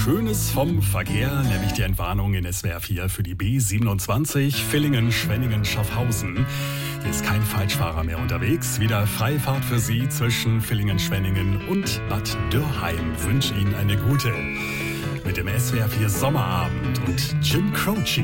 Schönes vom Verkehr, nämlich die Entwarnung in SWR 4 für die B27 Villingen-Schwenningen-Schaffhausen. Hier ist kein Falschfahrer mehr unterwegs. Wieder freie Fahrt für Sie zwischen Villingen-Schwenningen und Bad Dürrheim. Wünsche Ihnen eine gute mit dem SWR 4 Sommerabend und Jim Croce.